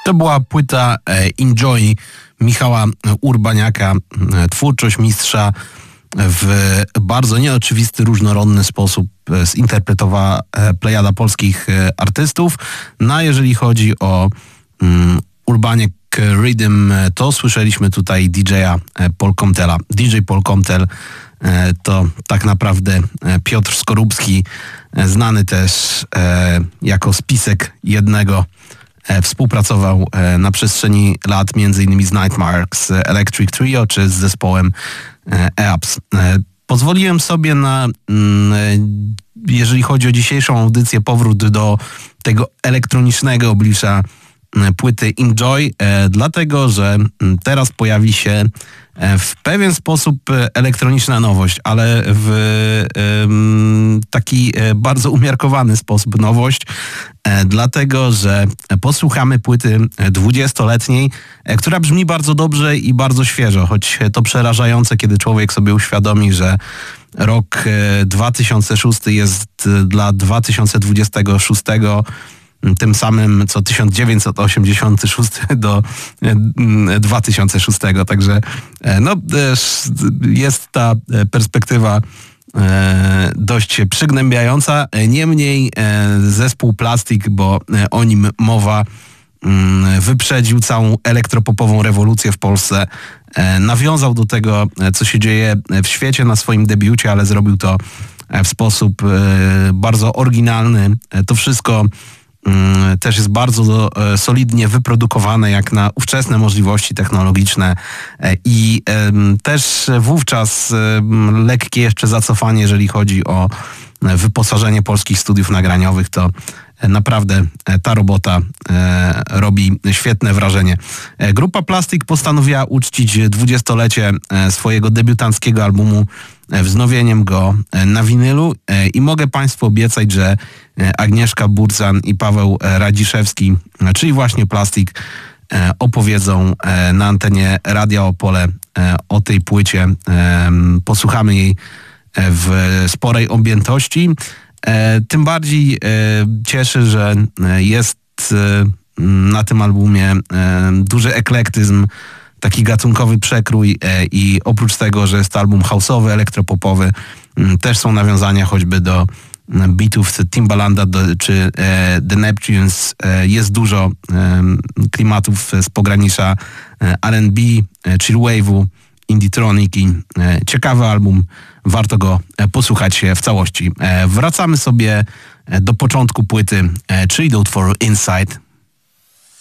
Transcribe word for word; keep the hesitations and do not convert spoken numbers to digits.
To była płyta Enjoy Michała Urbaniaka, twórczość mistrza w bardzo nieoczywisty, różnorodny sposób zinterpretowała plejada polskich artystów. No a jeżeli chodzi o um, Urbaniak Rhythm, to słyszeliśmy tutaj D J-a Paul Comtela. D J Paul Comtel to tak naprawdę Piotr Skorupski, znany też jako spisek jednego. Współpracował na przestrzeni lat między innymi z Nightmarks, Electric Trio czy z zespołem E A P S. Pozwoliłem sobie na, jeżeli chodzi o dzisiejszą audycję, powrót do tego elektronicznego oblicza płyty Enjoy, dlatego że teraz pojawi się w pewien sposób elektroniczna nowość, ale w taki bardzo umiarkowany sposób nowość, dlatego że posłuchamy płyty dwudziestoletniej, która brzmi bardzo dobrze i bardzo świeżo, choć to przerażające, kiedy człowiek sobie uświadomi, że rok dwa tysiące szósty jest dla dwa tysiące dwudziestego szóstego tym samym co tysiąc dziewięćset osiemdziesiąty szósty do dwa tysiące szóstego. Także no, jest ta perspektywa dość przygnębiająca. Niemniej zespół Plastik, bo o nim mowa, wyprzedził całą elektropopową rewolucję w Polsce. Nawiązał do tego, co się dzieje w świecie na swoim debiucie, ale zrobił to w sposób bardzo oryginalny. To wszystko też jest bardzo solidnie wyprodukowane jak na ówczesne możliwości technologiczne i też wówczas lekkie jeszcze zacofanie, jeżeli chodzi o wyposażenie polskich studiów nagraniowych, to naprawdę ta robota robi świetne wrażenie. Grupa Plastik postanowiła uczcić dwudziestolecie swojego debiutanckiego albumu wznowieniem go na winylu i mogę Państwu obiecać, że Agnieszka Burcan i Paweł Radziszewski, czyli właśnie Plastik, opowiedzą na antenie Radia Opole o tej płycie. Posłuchamy jej w sporej objętości. Tym bardziej cieszy, że jest na tym albumie duży eklektyzm, taki gatunkowy przekrój i oprócz tego, że jest to album house'owy, elektropopowy, też są nawiązania choćby do beatów Timbalanda do, czy e, The Neptunes. E, jest dużo e, klimatów z pogranicza e, R and B, e, chillwave'u, indie-troniki. E, ciekawy album, warto go e, posłuchać w całości. E, wracamy sobie do początku płyty e, Tried for Inside.